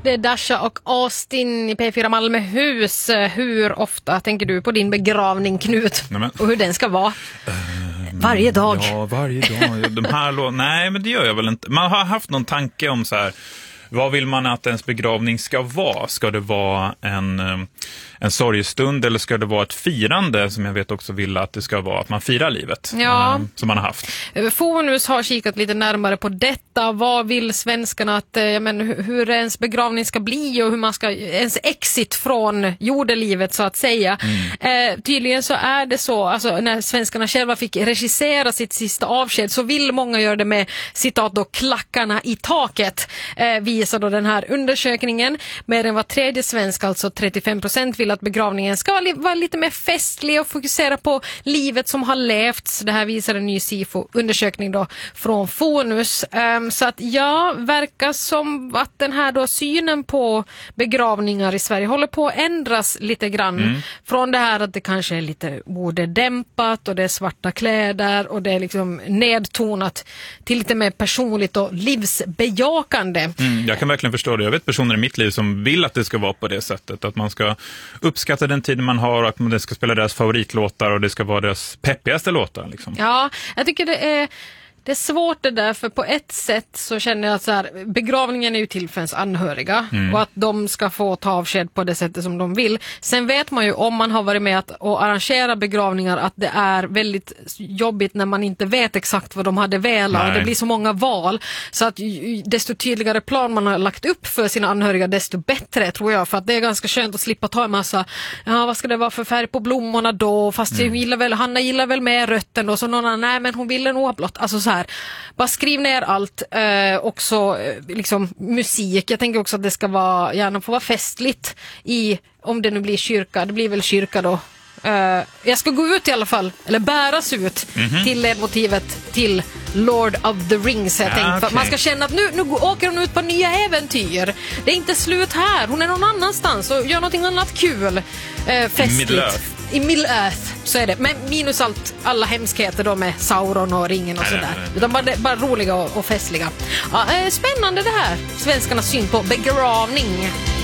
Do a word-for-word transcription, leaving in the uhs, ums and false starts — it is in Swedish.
Det är Dasha och Austin i P fyra Malmöhus. Hur ofta tänker du på din begravning, Knut? Nämen. Och hur den ska vara? Uh, varje dag. Ja, varje dag. De här lå- Nej, men det gör jag väl inte. Man har haft någon tanke om så här... Vad vill man att ens begravning ska vara? Ska det vara en, en sorgestund eller ska det vara ett firande som jag vet också vill att det ska vara, att man firar livet ja. eh, som man har haft? Fonus har kikat lite närmare på detta. Vad vill svenskarna att, eh, men, hur ens begravning ska bli och hur man ska, ens exit från jordelivet så att säga. Mm. Eh, tydligen så är det så, alltså när svenskarna själva fick regissera sitt sista avsked så vill många göra det med citat då klackarna i taket. Eh, visar då den här undersökningen. Mer än var tredje svensk, alltså trettiofem procent, vill att begravningen ska vara lite mer festlig och fokusera på livet som har levts. Det här visar en ny SIFO-undersökning då från Fonus. Um, så att ja, verkar som att den här då synen på begravningar i Sverige håller på att ändras lite grann. Mm. Från det här att det kanske är lite ordedämpat och det är svarta kläder och det är liksom nedtonat till lite mer personligt och livsbejakande. Mm, jag kan verkligen förstå det. Jag vet personer i mitt liv som vill att det ska vara på det sättet. Att man ska uppskatta den tiden man har och att man ska spela deras favoritlåtar och det ska vara deras peppigaste låtar. Liksom. Ja, jag tycker det är... Det är svårt det där, för på ett sätt så känner jag att så här, begravningen är ju till för ens anhöriga mm. och att de ska få ta avsked på det sättet som de vill. Sen vet man ju om man har varit med att och arrangera begravningar att det är väldigt jobbigt när man inte vet exakt vad de hade velat. Det blir så många val så att desto tydligare plan man har lagt upp för sina anhöriga desto bättre tror jag, för att det är ganska skönt att slippa ta en massa, ja vad ska det vara för färg på blommorna då, fast mm. jag gillar väl, Hanna gillar väl med rötten då, så någon annan, nej men hon ville nog ha blått, alltså så här. Bara skriv ner allt, eh, också eh, liksom musik. Jag tänker också att det ska vara, gärna få vara festligt i, om det nu blir kyrka, det blir väl kyrka då. Uh, jag ska gå ut i alla fall, eller bäras ut mm-hmm. till ledmotivet till Lord of the Rings, jag ja, tänkt, för okay. man ska känna att nu, nu åker hon ut på nya äventyr. Det är inte slut här, hon är någon annanstans och gör någonting annat kul, uh, festligt. Middle-earth. I Middle-earth, så är det. Men minus allt, alla hemskheter då med Sauron och ringen och nej, sådär. Nej, nej. Utan bara, bara roliga och, och festliga. Ja, uh, spännande det här, svenskarnas syn på begravning.